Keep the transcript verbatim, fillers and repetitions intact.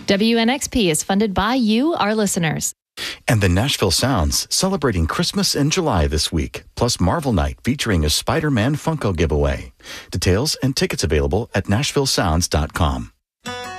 W N X P is funded by you, our listeners. And the Nashville Sounds, celebrating Christmas in July this week, plus Marvel Night featuring a Spider-Man Funko giveaway. Details and tickets available at nashville sounds dot com.